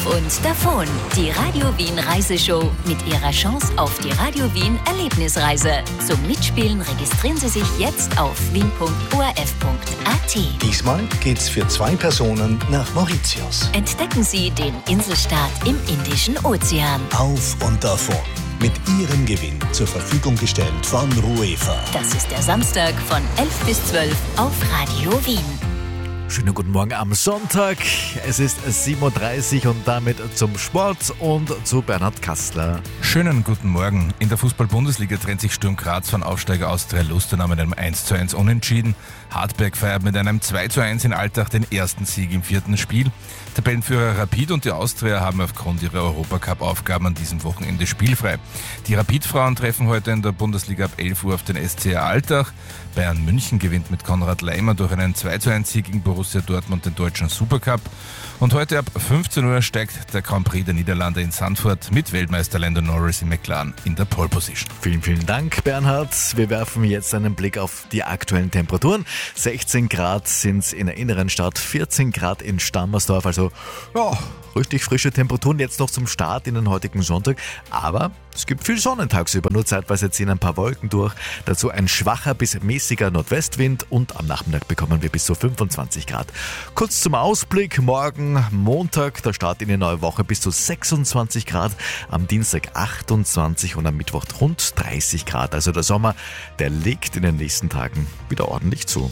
und davon. Die Radio Wien Reiseshow mit ihrer Chance auf die Radio Wien Erlebnisreise. Zum Mitspielen registrieren Sie sich jetzt auf wien.orf.at. Diesmal geht's für 2 Personen nach Mauritius. Entdecken Sie den Inselstaat im Indischen Ozean. Auf und davon. Mit Ihrem Gewinn zur Verfügung gestellt von Ruefa. Das ist der Samstag von 11 bis 12 auf Radio Wien. Schönen guten Morgen am Sonntag. Es ist 7.30 Uhr und damit zum Sport und zu Bernhard Kastler. Schönen guten Morgen. In der Fußball-Bundesliga trennt sich Sturm Graz von Aufsteiger Austria Lustenau mit einem 1:1 Unentschieden. Hartberg feiert mit einem 2:1 in Altach den ersten Sieg im 4. Spiel. Tabellenführer Rapid und die Austria haben aufgrund ihrer Europacup-Aufgaben an diesem Wochenende spielfrei. Die Rapid-Frauen treffen heute in der Bundesliga ab 11 Uhr auf den SCR Altach. Bayern München gewinnt mit Konrad Leimer durch einen 2:1 gegen Borussia Dortmund den deutschen Supercup. Und heute ab 15 Uhr steigt der Grand Prix der Niederlande in Zandvoort mit Weltmeister Lando Norris in McLaren in der Pole Position. Vielen, vielen Dank, Bernhard. Wir werfen jetzt einen Blick auf die aktuellen Temperaturen. 16 Grad sind es in der Innenstadt, 14 Grad in Stammersdorf, also ja, richtig frische Temperaturen jetzt noch zum Start in den heutigen Sonntag. Aber es gibt viel Sonne tagsüber, nur zeitweise ziehen ein paar Wolken durch. Dazu ein schwacher bis mäßiger Nordwestwind und am Nachmittag bekommen wir bis zu 25 Grad. Kurz zum Ausblick, morgen Montag, der Start in die neue Woche, bis zu 26 Grad, am Dienstag 28 und am Mittwoch rund 30 Grad. Also der Sommer, der legt in den nächsten Tagen wieder ordentlich zu.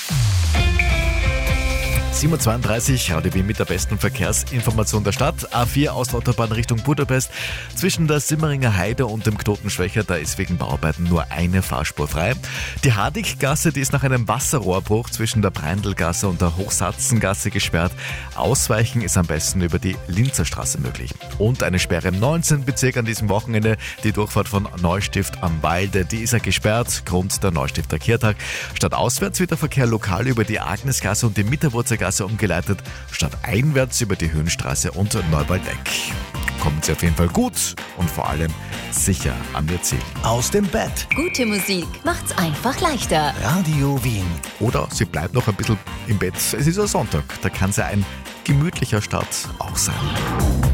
7.32 Uhr, Radio Wien mit der besten Verkehrsinformation der Stadt. A4 Autobahn Richtung Budapest. Zwischen der Simmeringer Heide und dem Knoten Schwächer, da ist wegen Bauarbeiten nur eine Fahrspur frei. Die Hardiggasse, die ist nach einem Wasserrohrbruch zwischen der Breindelgasse und der Hochsatzengasse gesperrt. Ausweichen ist am besten über die Linzer Straße möglich. Und eine Sperre im 19. Bezirk an diesem Wochenende. Die Durchfahrt von Neustift am Walde, die ist ja gesperrt. Grund der Neustifter Kirtag. Stadtauswärts wird der Verkehr lokal über die Agnesgasse und die Mitterwurzergasse umgeleitet, statt einwärts über die Höhenstraße und Neuwaldeck. Kommen Sie auf jeden Fall gut und vor allem sicher an Ihr Ziel. Aus dem Bett. Gute Musik macht's einfach leichter. Radio Wien. Oder Sie bleiben noch ein bisschen im Bett. Es ist ja Sonntag, da kann es ja ein gemütlicher Start auch sein.